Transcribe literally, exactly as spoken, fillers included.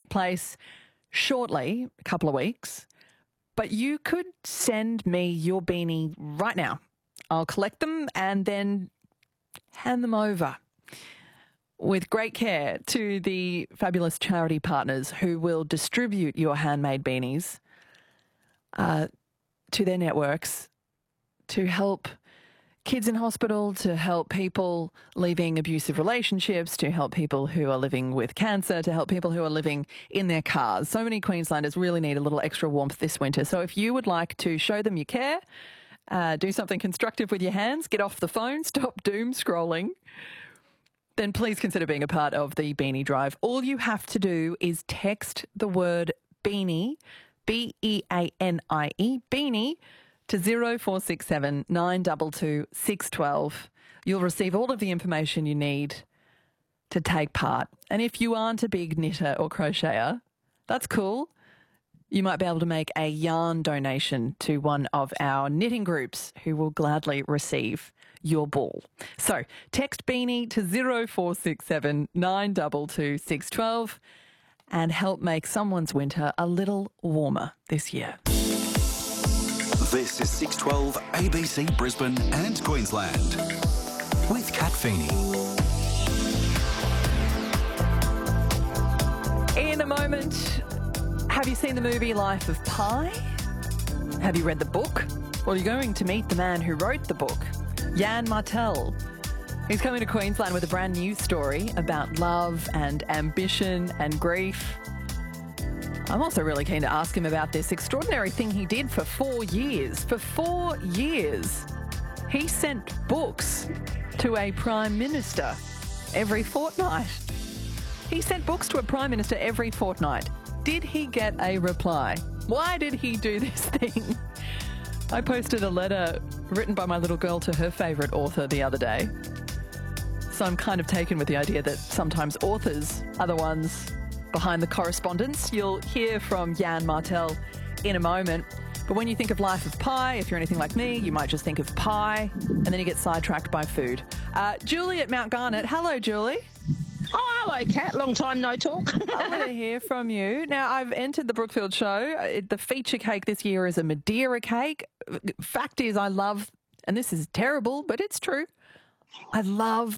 place shortly, a couple of weeks, but you could send me your beanie right now. I'll collect them and then hand them over with great care to the fabulous charity partners who will distribute your handmade beanies uh, to their networks to help kids in hospital, to help people leaving abusive relationships, to help people who are living with cancer, to help people who are living in their cars. So many Queenslanders really need a little extra warmth this winter. So if you would like to show them you care, uh, do something constructive with your hands, get off the phone, stop doom scrolling, then please consider being a part of the Beanie Drive. All you have to do is text the word beanie, B E A N I E, beanie, to zero four six seven nine two two six one two. You'll receive all of the information you need to take part. And if you aren't a big knitter or crocheter, that's cool. You might be able to make a yarn donation to one of our knitting groups who will gladly receive your ball. So text beanie to zero four six seven nine two two six one two and help make someone's winter a little warmer this year. This is six twelve A B C Brisbane and Queensland with Kat Feeney. In a moment, have you seen the movie Life of Pi? Have you read the book? Well, you're going to meet the man who wrote the book, Jan Martel. He's coming to Queensland with a brand new story about love and ambition and grief. I'm also really keen to ask him about this extraordinary thing he did for four years. For four years, he sent books to a Prime Minister every fortnight. He sent books to a Prime Minister every fortnight. Did he get a reply? Why did he do this thing? I posted a letter written by my little girl to her favourite author the other day. So I'm kind of taken with the idea that sometimes authors are the ones behind the correspondence. You'll hear from Jan Martel in a moment. But when you think of Life of Pi, if you're anything like me, you might just think of pie and then you get sidetracked by food. Uh, Julie at Mount Garnet. Hello, Julie. Oh, hello, Kat. Long time no talk. I want to hear from you. Now, I've entered the Brookfield show. Uh, The feature cake this year is a Madeira cake. Fact is, I love, and this is terrible, but it's true, I love